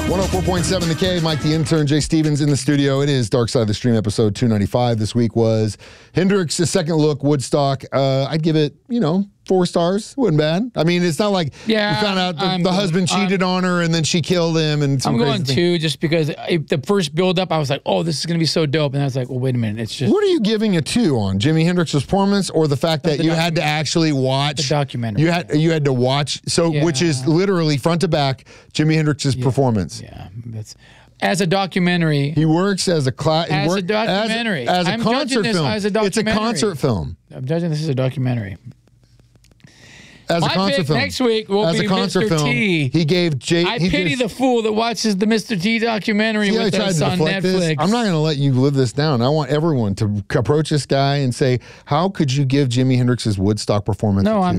104.7 The K, Mike the Intern, Jay Stevens in the studio. It is Dark Side of the Stream episode 295. This week was Hendrix's second look, Woodstock. I'd give it, 4 stars. Wasn't bad. I mean, it's not like we found out the husband cheated on her and then she killed him. And I'm going 2 just because the first build-up, I was like, oh, this is going to be so dope. And I was like, well, wait a minute. It's just... What are you giving a 2 on? Jimi Hendrix's performance or the fact that you had to actually watch... The documentary. You had to watch, which is literally front to back, Jimi Hendrix's performance. Yeah, that's... As a documentary. He works as a documentary. As a concert film. As a documentary. It's a concert film. I'm judging this as a documentary. As a concert film. Next week will be Mr. T. He gave Jay. I pity the fool that watches the Mr. T documentary with us on Netflix. I'm not going to let you live this down. I want everyone to approach this guy and say, how could you give Jimi Hendrix's Woodstock performance? No,